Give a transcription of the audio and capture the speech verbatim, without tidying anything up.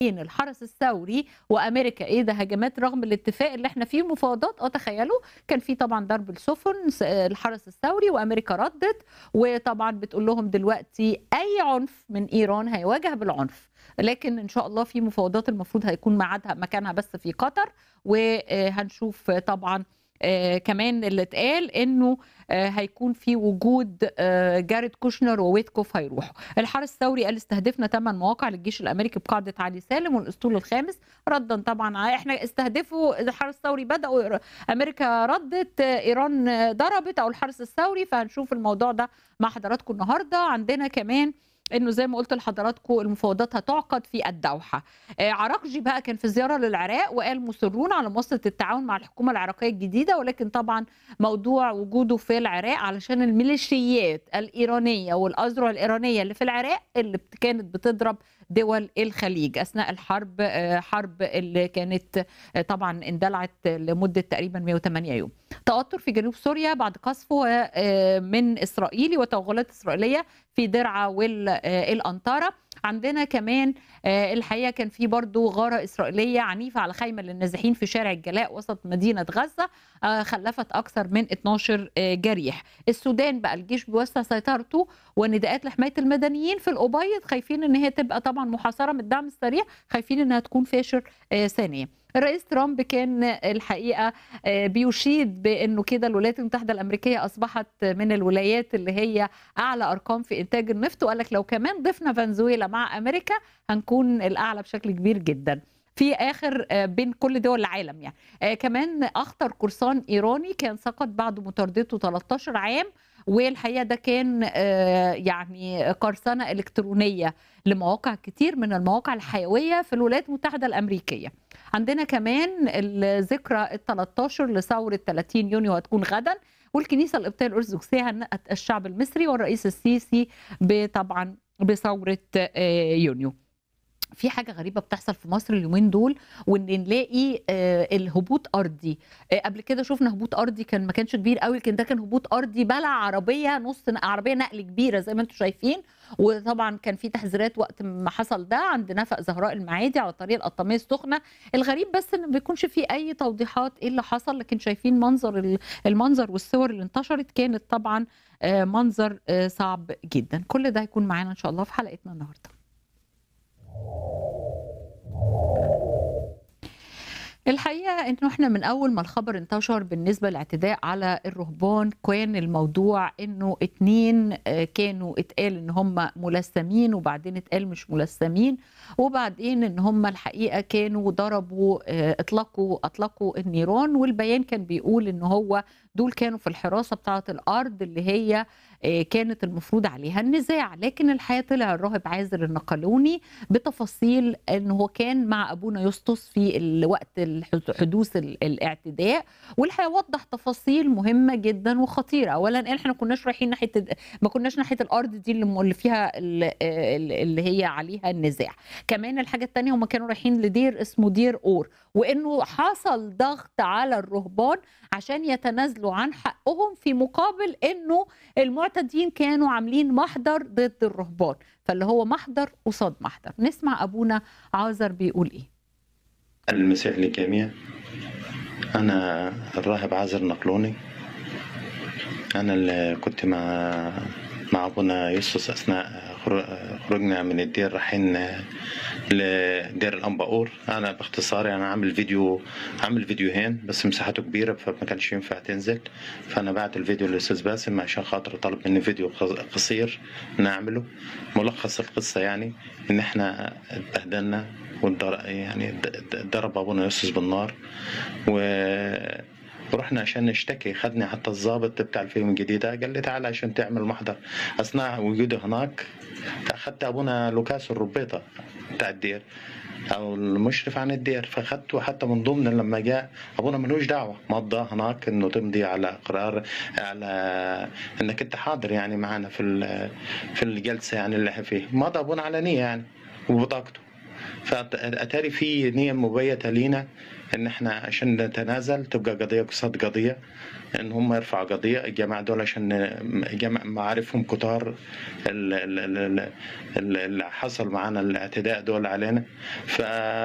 بين الحرس الثوري وامريكا ايه ده هجمات رغم الاتفاق اللي احنا فيه مفاوضات. اه تخيلوا كان في طبعا ضرب السفن، س- الحرس الثوري وامريكا ردت، وطبعا بتقول لهم دلوقتي اي عنف من ايران هيواجه بالعنف، لكن ان شاء الله في مفاوضات المفروض هيكون ميعادها مكانها بس في قطر. وهنشوف طبعا آه، كمان اللي اتقال انه آه، هيكون في وجود آه، جاريد كوشنر وويتكوف هيروحوا. الحرس الثوري قال استهدفنا ثمان مواقع للجيش الامريكي بقاعده علي سالم والاسطول الخامس، ردا طبعا على احنا استهدفوا الحرس الثوري بداوا، امريكا ردت، ايران ضربت او الحرس الثوري. فهنشوف الموضوع ده مع حضراتكم النهارده. عندنا كمان انه زي ما قلت لحضراتكم المفاوضات هتعقد في الدوحه. آه، عراقجي بقى كان في زياره للعراق وقال مصرون على مواصله التعاون مع الحكومه العراقيه الجديده، ولكن طبعا موضوع وجوده في العراق علشان الميليشيات الإيرانية والأذرع الإيرانية اللي في العراق اللي بت- كانت بتضرب دول الخليج أثناء الحرب، آه، حرب اللي كانت آه، طبعا اندلعت لمدة تقريبا مئة وثمانية يوم. توتر في جنوب سوريا بعد قصفه آه، من إسرائيلي وتوغلات إسرائيلية في درعا والأنطرة. عندنا كمان آه، الحقيقة كان في برضو غارة إسرائيلية عنيفة على خيمة للنازحين في شارع الجلاء وسط مدينة غزة، آه، خلفت أكثر من اتناشر آه، جريح. السودان بقى الجيش بيوسع سيطرته ونداءات لحماية المدنيين في الأبيض، خايفين إن هي تبقى طبعا محاصرة من الدعم السريع، خايفين إنها تكون فاشر آه، ثانية. الرئيس ترامب كان الحقيقة آه، بيشيد بأنه كده الولايات المتحدة الأمريكية أصبحت من الولايات اللي هي أعلى أرقام في إنتاج النفط، وقال لك لو كمان ضفنا فنزويلا مع أمريكا هنكون الأعلى بشكل كبير جدا في آخر آه، بين كل دول العالم يعني. آه كمان اخطر قرصان ايراني كان سقط بعد مطاردته تلتاشر عام، والحقيقه ده كان آه يعني قرصنه الكترونيه لمواقع كتير من المواقع الحيويه في الولايات المتحده الامريكيه. عندنا كمان الذكرى ال تلتاشر لثوره ثلاثين يونيو هتكون غدا، والكنيسه القبطيه الارثوذكسيه هنأت الشعب المصري والرئيس السيسي طبعا بثوره آه، يونيو. في حاجة غريبة بتحصل في مصر اليومين دول، وان نلاقي آه، الهبوط ارضي. آه، قبل كده شفنا هبوط ارضي كان ما كانش كبير قوي، لكن ده كان هبوط ارضي بلع عربية نص عربية نقل كبيرة زي ما انتم شايفين. وطبعا كان في تحذيرات وقت ما حصل ده عند نفق زهراء المعادي على طريق القطامية السخنة. الغريب بس ان ما بيكونش في اي توضيحات ايه اللي حصل، لكن شايفين منظر ال- المنظر والصور اللي انتشرت كانت طبعا آه، منظر آه، صعب جدا. كل ده هيكون معانا ان شاء الله في حلقتنا النهارده. الحقيقة إنه إحنا من أول ما الخبر انتشر بالنسبة للاعتداء على الرهبان كان الموضوع إنه اتنين آه، كانوا اتقال إن هم ملثمين وبعدين اتقال مش ملثمين، وبعدين إن هم الحقيقة كانوا ضربوا آه، أطلقوا أطلقوا النيران، والبيان كان بيقول إن هو دول كانوا في الحراسة بتاعة الأرض اللي هي آه، كانت المفروض عليها النزاع. لكن الحقيقة طلع الراهب عازر النقلوني بتفاصيل انه هو كان مع ابونا يسطس في الوقت الح- حدوث ال- الاعتداء، والحقيقه وضح تفاصيل مهمه جدا وخطيره. اولا احنا ما كناش رايحين ناحيه الد- ما كناش ناحيه الارض دي اللي م- اللي فيها ال- ال- اللي هي عليها النزاع. كمان الحاجه الثانيه هم كانوا رايحين لدير اسمه دير اور، وانه حصل ضغط على الرهبان عشان يتنازلوا عن حقهم في مقابل انه المعتدين كانوا عاملين محضر ضد الرهبان، فاللي هو محضر قصاد محضر. نسمع أبونا عازر بيقول إيه. المسيح للجميع. أنا الراهب عازر نقلوني. أنا اللي كنت مع مع أبونا يوسف أثناء خرو- خروجنا من الدير رايحين لدير الأنباور. أنا باختصار أنا عامل فيديو عامل فيديوهين بس مساحته كبيرة فما كانش ينفع تنزل، فأنا بعت الفيديو للأستاذ باسم عشان خاطر طلب مني فيديو قصير نعمله ملخص القصة، يعني إن إحنا اتبهدلنا والضر... يعني ضرب أبونا يوسف بالنار و ورحنا عشان نشتكي. خدني حتى الضابط بتاع الفيلم الجديدة قال لي تعال عشان تعمل محضر. أثناء وجودي هناك أخدت أبونا لوكاس الربيطة بتاع الدير أو المشرف عن الدير، فأخدته حتى من ضمن لما جاء أبونا ملوش دعوة مضى هناك إنه تمضي على قرار على إنك أنت حاضر يعني معنا في في الجلسة يعني اللي إحنا فيه. مضى أبونا علنية يعني وبطاقته. فأتاري في نية مبيتة لينا إن إحنا عشان نتنازل تبقى قضية قصاد قضية، إن هم يرفعوا قضية الجماعة دول عشان جمع معارفهم كتار ال- ال- ال- ال- اللي حصل معانا الاعتداء دول علينا. ف